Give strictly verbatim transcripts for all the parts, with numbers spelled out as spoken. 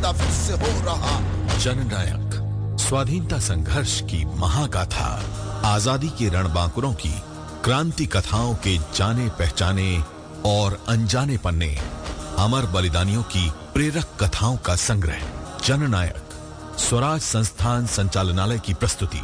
फैसला फिर से हो रहा। जननायक, स्वाधीनता संघर्ष की महागाथा, आजादी के रणबांकुरों की क्रांति कथाओं के जाने पहचाने और अनजाने पन्ने, अमर बलिदानियों की प्रेरक कथाओं का संग्रह। जननायक, स्वराज संस्थान संचालनालय की प्रस्तुति।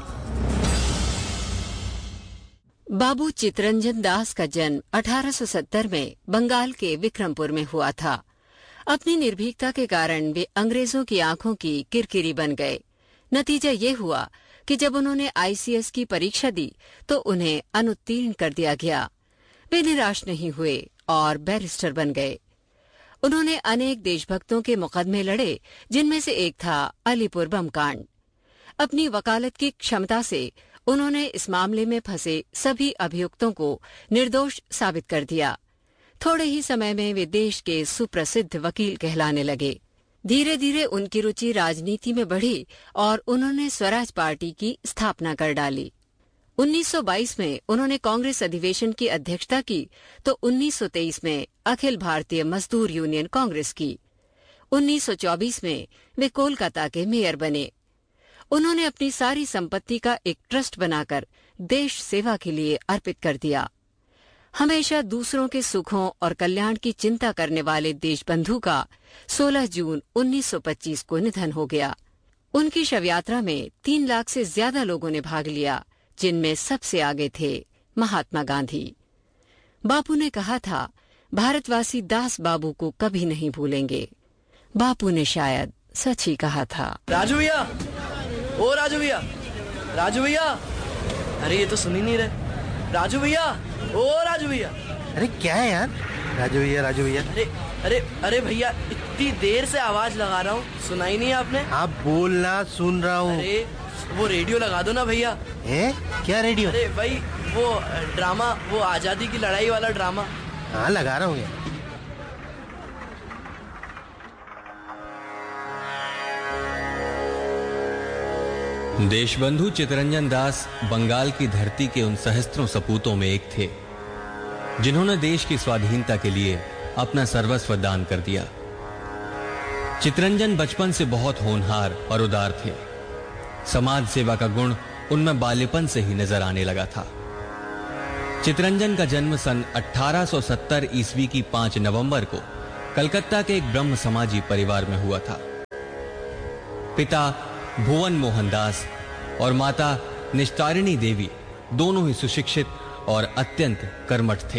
बाबू चितरंजन दास का जन्म अठारह सौ सत्तर में बंगाल के विक्रमपुर में हुआ था। अपनी निर्भीकता के कारण वे अंग्रेजों की आंखों की किरकिरी बन गए। नतीजा ये हुआ कि जब उन्होंने आई सी एस की परीक्षा दी तो उन्हें अनुत्तीर्ण कर दिया गया। वे निराश नहीं हुए और बैरिस्टर बन गए। उन्होंने अनेक देशभक्तों के मुकदमे लड़े, जिनमें से एक था अलीपुर बम कांड। अपनी वकालत की क्षमता से उन्होंने इस मामले में फंसे सभी अभियुक्तों को निर्दोष साबित कर दिया। थोड़े ही समय में वे देश के सुप्रसिद्ध वकील कहलाने लगे। धीरे धीरे उनकी रुचि राजनीति में बढ़ी और उन्होंने स्वराज पार्टी की स्थापना कर डाली। उन्नीस सौ बाईस में उन्होंने कांग्रेस अधिवेशन की अध्यक्षता की तो उन्नीस सौ तेईस में अखिल भारतीय मजदूर यूनियन कांग्रेस की। उन्नीस सौ चौबीस में वे कोलकाता के मेयर बने। उन्होंने अपनी सारी संपत्ति का एक ट्रस्ट बनाकर देश सेवा के लिए अर्पित कर दिया। हमेशा दूसरों के सुखों और कल्याण की चिंता करने वाले देशबंधु का सोलह जून उन्नीस सौ पच्चीस को निधन हो गया। उनकी शव यात्रा में तीन लाख से ज्यादा लोगों ने भाग लिया, जिनमें सबसे आगे थे महात्मा गांधी। बापू ने कहा था, भारतवासी दास बाबू को कभी नहीं भूलेंगे। बापू ने शायद सच ही कहा था। राजू भैया, ओ राजू भैया, राजू भैया, अरे ये तो सुन ही नहीं रहे। राजू भैया, ओ राजू भैया। अरे क्या है यार, राजू भैया राजू भैया। अरे अरे अरे भैया, इतनी देर से आवाज लगा रहा हूँ, सुनाई नहीं आपने? आप बोलना, सुन रहा हूँ। अरे वो रेडियो लगा दो ना भैया। है क्या रेडियो? अरे भाई वो ड्रामा, वो आजादी की लड़ाई वाला ड्रामा। हाँ लगा रहा हूँ यार। देशबंधु चितरंजन दास बंगाल की धरती के उन सहस्त्रों सपूतों में एक थे जिन्होंने देश की स्वाधीनता के लिए अपना सर्वस्व दान कर दिया। चितरंजन बचपन से बहुत होनहार और उदार थे। समाज सेवा का गुण उनमें बाल्यपन से ही नजर आने लगा था। चितरंजन का जन्म सन अठारह सौ सत्तर ईस्वी की पांच नवंबर को कलकत्ता के एक ब्रह्म समाजी परिवार में हुआ था। पिता भुवन मोहन दास और माता निष्तारिणी देवी दोनों ही सुशिक्षित और अत्यंत कर्मठ थे।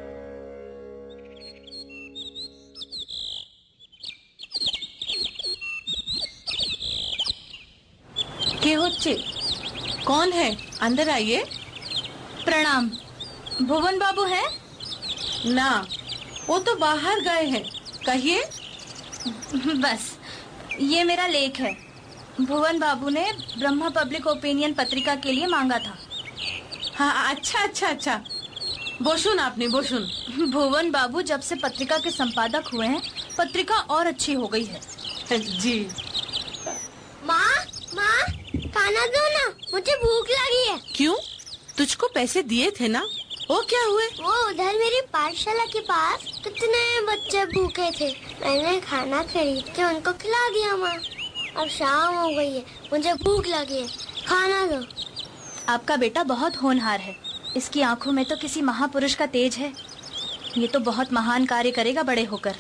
क्या होच्छे? कौन है? अंदर आइए। प्रणाम। भुवन बाबू है? ना, वो तो बाहर गए हैं। कहिए। बस ये मेरा लेख है। भुवन बाबू ने ब्रह्मा पब्लिक ओपिनियन पत्रिका के लिए मांगा था। हाँ अच्छा अच्छा अच्छा, बोशुन आपने बोशुन। भुवन बाबू जब से पत्रिका के संपादक हुए हैं, पत्रिका और अच्छी हो गई है। जी। माँ माँ खाना दो ना, मुझे भूख लगी है। क्यों? तुझको पैसे दिए थे ना, वो क्या हुए? वो उधर मेरी पाठशाला के पास कितने बच्चे भूखे थे, मैंने खाना खरीद के उनको खिला दिया। माँ अब शाम हो गई है, मुझे भूख लगी है, खाना दो। आपका बेटा बहुत होनहार है, इसकी आंखों में तो किसी महापुरुष का तेज है। ये तो बहुत महान कार्य करेगा बड़े होकर।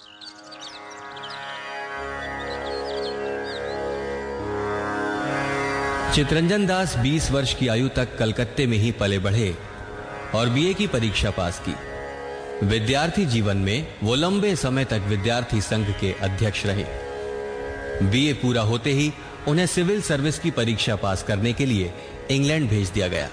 चितरंजन दास बीस वर्ष की आयु तक कलकत्ते में ही पले बढ़े और बी ए की परीक्षा पास की। विद्यार्थी जीवन में वो लंबे समय तक विद्यार्थी संघ के अध्यक्ष रहे। बी ए पूरा होते ही उन्हें सिविल सर्विस की परीक्षा पास करने के लिए इंग्लैंड भेज दिया गया।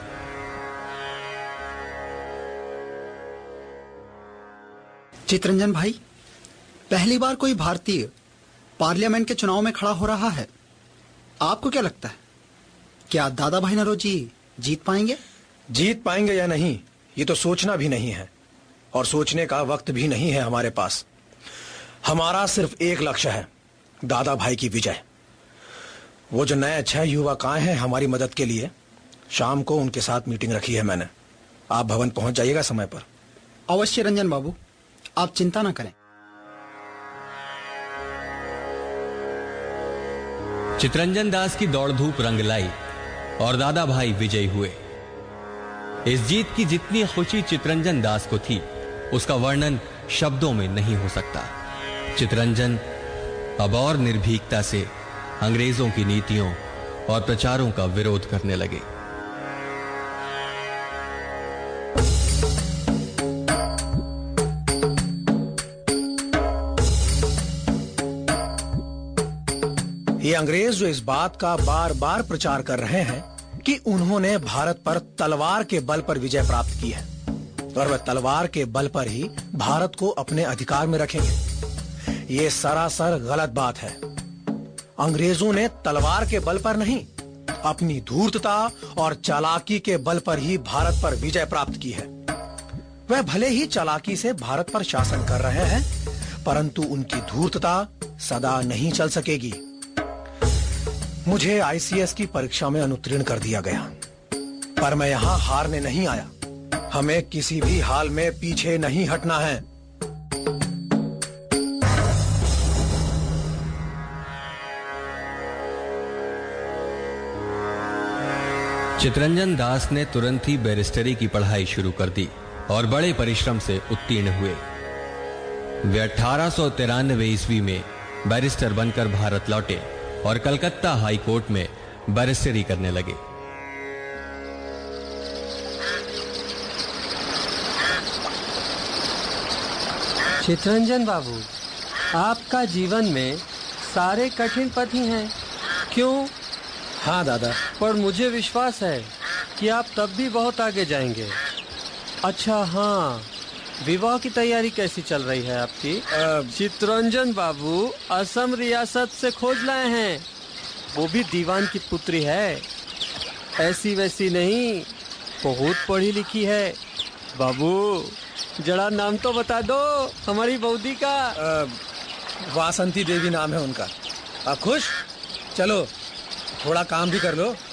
चितरंजन भाई, पहली बार कोई भारतीय पार्लियामेंट के चुनाव में खड़ा हो रहा है। आपको क्या लगता है, क्या दादा भाई नौरोजी जीत पाएंगे? जीत पाएंगे या नहीं, ये तो सोचना भी नहीं है और सोचने का वक्त भी नहीं है हमारे पास। हमारा सिर्फ एक लक्ष्य है, दादा भाई की विजय। वो जो नए छह युवक आए हैं हमारी मदद के लिए, शाम को उनके साथ मीटिंग रखी है मैंने। आप भवन पहुंच जाइएगा समय पर। अवश्य रंजन बाबू, आप चिंता ना करें। चितरंजन दास की दौड़ धूप रंग लाई और दादा भाई विजयी हुए। इस जीत की जितनी खुशी चितरंजन दास को थी, उसका वर्णन शब्दों में नहीं हो सकता। चितरंजन अब और निर्भीकता से अंग्रेजों की नीतियों और प्रचारों का विरोध करने लगे। ये अंग्रेज जो इस बात का बार बार प्रचार कर रहे हैं कि उन्होंने भारत पर तलवार के बल पर विजय प्राप्त की है और वह तलवार के बल पर ही भारत को अपने अधिकार में रखेंगे, ये सरासर गलत बात है। अंग्रेजों ने तलवार के बल पर नहीं, अपनी धूर्तता और चालाकी के बल पर ही भारत पर विजय प्राप्त की है। वह भले ही चालाकी से भारत पर शासन कर रहे हैं, परंतु उनकी धूर्तता सदा नहीं चल सकेगी। मुझे आई सी एस की परीक्षा में अनुत्तीर्ण कर दिया गया, पर मैं यहां हारने नहीं आया। हमें किसी भी हाल में पीछे नहीं हटना है। चितरंजन दास ने तुरंत ही बैरिस्टरी की पढ़ाई शुरू कर दी और बड़े परिश्रम से उत्तीर्ण हुए। वे अठारह सौ तिरानवे ईस्वी में बैरिस्टर बनकर भारत लौटे और कलकत्ता हाई कोर्ट में बैरिस्टरी करने लगे। चितरंजन बाबू, आपका जीवन में सारे कठिन पथ ही हैं, क्यों? हाँ दादा, पर मुझे विश्वास है कि आप तब भी बहुत आगे जाएंगे। अच्छा हाँ, विवाह की तैयारी कैसी चल रही है आपकी? चितरंजन बाबू असम रियासत से खोज लाए हैं, वो भी दीवान की पुत्री है, ऐसी वैसी नहीं, बहुत पढ़ी लिखी है। बाबू जरा नाम तो बता दो हमारी बौदी का। वासंती देवी नाम है उनका। आप खुश? चलो थोड़ा काम भी कर लो।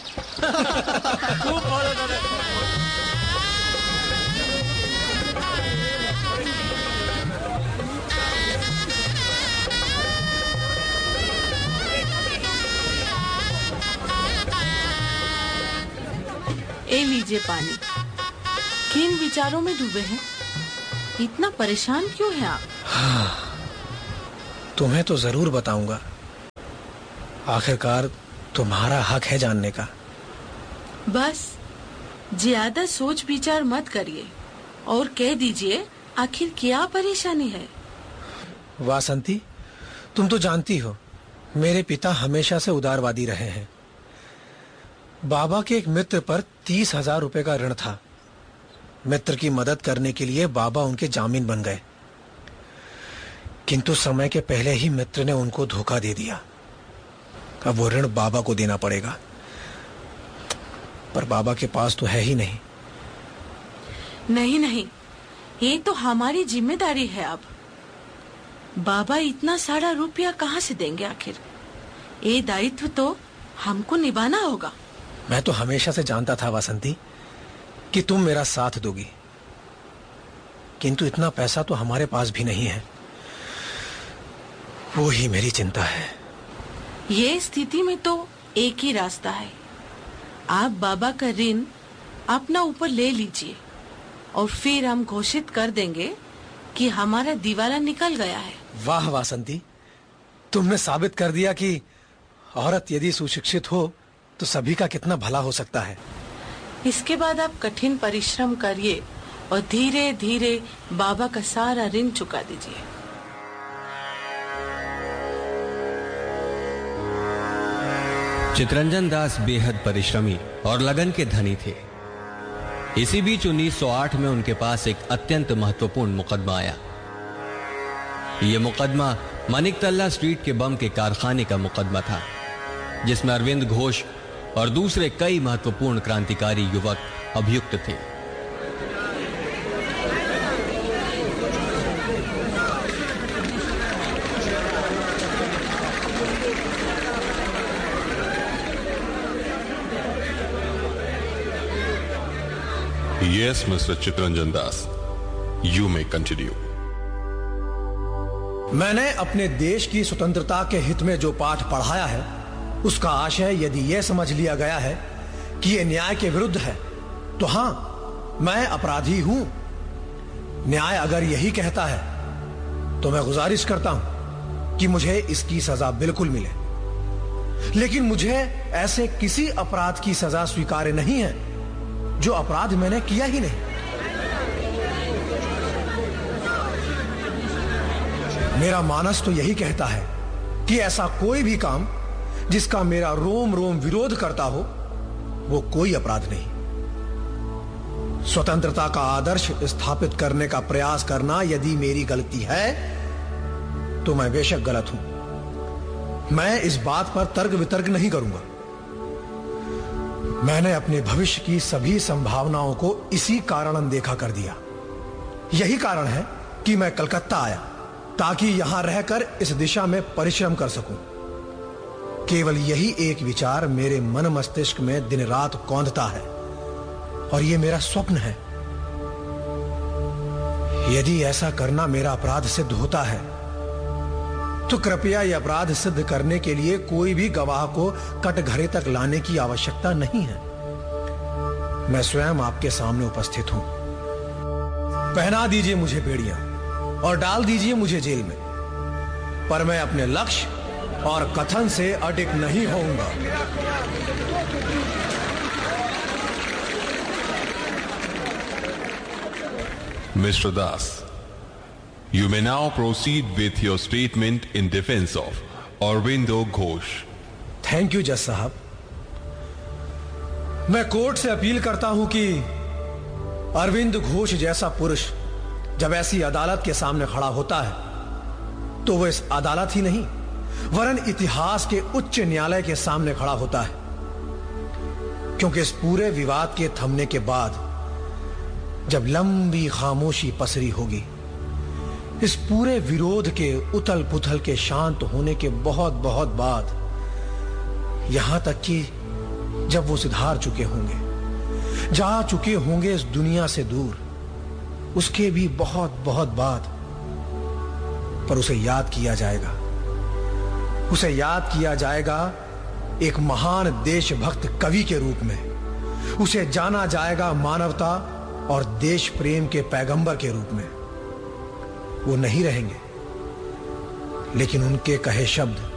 ए लीजिए पानी। किन विचारों में डूबे हैं? इतना परेशान क्यों हैं आप? हाँ, तुम्हें तो जरूर बताऊंगा। आखिरकार तुम्हारा हक है जानने का। बस ज्यादा सोच विचार मत करिए और कह दीजिए आखिर क्या परेशानी है। वासंती, तुम तो जानती हो मेरे पिता हमेशा से उदारवादी रहे हैं। बाबा के एक मित्र पर तीस हजार रुपए का ऋण था। मित्र की मदद करने के लिए बाबा उनके जामीन बन गए, किंतु समय के पहले ही मित्र ने उनको धोखा दे दिया। अब वो ऋण बाबा को देना पड़ेगा, पर बाबा के पास तो है ही नहीं। नहीं नहीं, ये तो हमारी जिम्मेदारी है। अब बाबा इतना सारा रुपया कहाँ से देंगे? आखिर ये दायित्व तो हमको निभाना होगा। मैं तो हमेशा से जानता था वासंती कि तुम मेरा साथ दोगी, किंतु इतना पैसा तो हमारे पास भी नहीं है। वो ही मेरी चिंता है। ये स्थिति में तो एक ही रास्ता है, आप बाबा का ऋण अपना ऊपर ले लीजिए और फिर हम घोषित कर देंगे कि हमारा दिवाला निकल गया है। वाह वासंती, तुमने साबित कर दिया कि औरत यदि सुशिक्षित हो तो सभी का कितना भला हो सकता है। इसके बाद आप कठिन परिश्रम करिए और धीरे धीरे बाबा का सारा ऋण चुका दीजिए। चितरंजन दास बेहद परिश्रमी और लगन के धनी थे। इसी बीच उन्नीस सौ आठ में उनके पास एक अत्यंत महत्वपूर्ण मुकदमा आया। यह मुकदमा मानिकतल्ला स्ट्रीट के बम के कारखाने का मुकदमा था, जिसमें अरविंद घोष और दूसरे कई महत्वपूर्ण क्रांतिकारी युवक अभियुक्त थे। Yes, mister Chitranjan Das, you may continue. मैंने अपने देश की स्वतंत्रता के हित में जो पाठ पढ़ाया है उसका आशय यदि यह समझ लिया गया है कि यह न्याय के विरुद्ध है, तो हां, मैं अपराधी हूं। न्याय अगर यही कहता है तो मैं गुजारिश करता हूं कि मुझे इसकी सजा बिल्कुल मिले, लेकिन मुझे ऐसे किसी अपराध की सजा स्वीकार्य नहीं है जो अपराध मैंने किया ही नहीं। मेरा मानस तो यही कहता है कि ऐसा कोई भी काम जिसका मेरा रोम रोम विरोध करता हो, वो कोई अपराध नहीं। स्वतंत्रता का आदर्श स्थापित करने का प्रयास करना यदि मेरी गलती है, तो मैं बेशक गलत हूं। मैं इस बात पर तर्क वितर्क नहीं करूंगा। मैंने अपने भविष्य की सभी संभावनाओं को इसी कारण अनदेखा कर दिया। यही कारण है कि मैं कलकत्ता आया, ताकि यहां रहकर इस दिशा में परिश्रम कर सकूं। केवल यही एक विचार मेरे मन मस्तिष्क में दिन रात कौंधता है, और यह मेरा स्वप्न है। यदि ऐसा करना मेरा अपराध सिद्ध होता है, तो कृपया यह अपराध सिद्ध करने के लिए कोई भी गवाह को कटघरे तक लाने की आवश्यकता नहीं है। मैं स्वयं आपके सामने उपस्थित हूं। पहना दीजिए मुझे बेड़ियां और डाल दीजिए मुझे जेल में, पर मैं अपने लक्ष्य और कथन से अडिग नहीं होऊंगा। Mister Das, you may now proceed with your statement in defense of Aurobindo Ghosh. Thank you जज साहब। मैं कोर्ट से अपील करता हूं कि अरविंद घोष जैसा पुरुष जब ऐसी अदालत के सामने खड़ा होता है, तो वह इस अदालत ही नहीं वरन इतिहास के उच्च न्यायालय के सामने खड़ा होता है, क्योंकि इस पूरे विवाद के थमने के बाद जब लंबी खामोशी पसरी होगी, इस पूरे विरोध के उथल पुथल के शांत होने के बहुत बहुत बाद, यहां तक कि जब वो सिधार चुके होंगे, जा चुके होंगे इस दुनिया से दूर, उसके भी बहुत बहुत बाद, पर उसे याद किया जाएगा। उसे याद किया जाएगा एक महान देशभक्त कवि के रूप में। उसे जाना जाएगा मानवता और देश प्रेम के पैगंबर के रूप में। वो नहीं रहेंगे, लेकिन उनके कहे शब्द